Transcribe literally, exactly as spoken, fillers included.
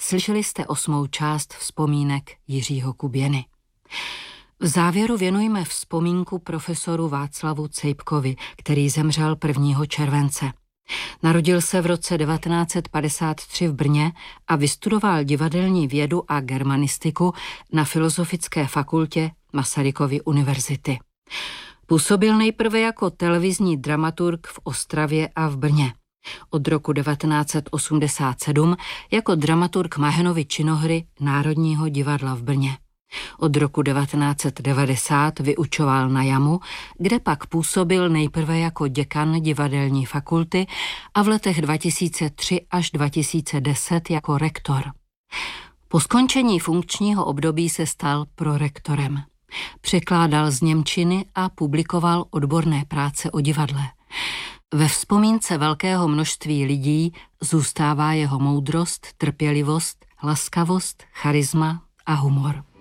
Slyšeli jste osmou část vzpomínek Jiřího Kuběny. V závěru věnujme vzpomínku profesoru Václavu Cejpkovi, který zemřel prvního července. Narodil se v roce devatenáct set padesát tři v Brně a vystudoval divadelní vědu a germanistiku na Filozofické fakultě Masarykovy univerzity. Působil nejprve jako televizní dramaturg v Ostravě a v Brně. Od roku devatenáct set osmdesát sedm jako dramaturg Mahenovy činohry Národního divadla v Brně. Od roku devatenáct set devadesát vyučoval na Jamu, kde pak působil nejprve jako děkan divadelní fakulty a v letech dva tisíce tři až dva tisíce deset jako rektor. Po skončení funkčního období se stal prorektorem. Překládal z němčiny a publikoval odborné práce o divadle. Ve vzpomínce velkého množství lidí zůstává jeho moudrost, trpělivost, laskavost, charisma a humor.